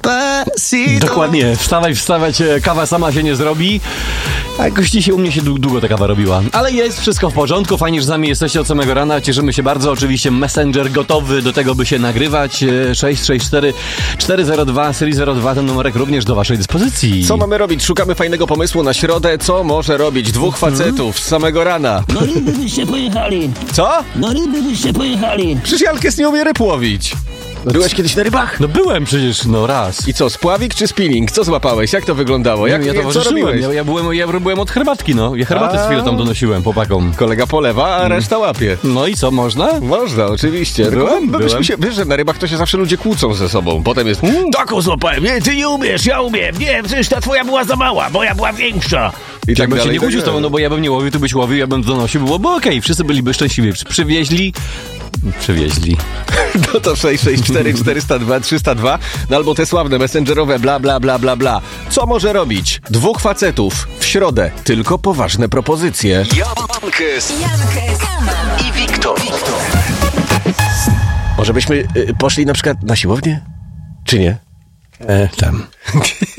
Despacito. Dokładnie, wstawać, kawa sama się nie zrobi. A jakoś dzisiaj u mnie się długo ta kawa robiła. Ale jest wszystko w porządku, fajnie, że z nami jesteście od samego rana. Cieszymy się bardzo. Oczywiście Messenger gotowy do tego, by się nagrywać. 664 402 02, ten numerek również do waszej dyspozycji. Co mamy robić? Szukamy fajnego pomysłu na środę. Co może robić dwóch facetów z samego rana? No ryby byście pojechali. Co? No ryby byście pojechali. Przecież Jalkes nie umie ryb łowić. Byłeś kiedyś na rybach? No byłem przecież, raz. I co, spławik czy spinning? Co złapałeś? Jak to wyglądało? Ja Co towarzyszyłem, robiłeś? ja byłem od herbatki, Ja herbatę z chwilę tam donosiłem chłopakom. Kolega polewa, a reszta łapie. No i co, można? Można, oczywiście. Byłem. Wiesz, że na rybach to się zawsze ludzie kłócą ze sobą. Potem jest, taką złapałem, nie, ty nie umiesz, ja umiem. Nie, przecież ta twoja była za mała, moja była większa. I tak bym się nie kłócił z tobą, bo ja bym nie łowił, ty byś łowił, ja bym donosił, byłoby okej. Wszyscy byliby szczęśliwi. Przywieźli. No to 664 402 302, no albo te sławne messengerowe bla bla bla bla bla. Co może robić dwóch facetów w środę? Tylko poważne propozycje. Jankes i Wiktor. Może byśmy poszli na przykład na siłownię? Czy nie? Tam.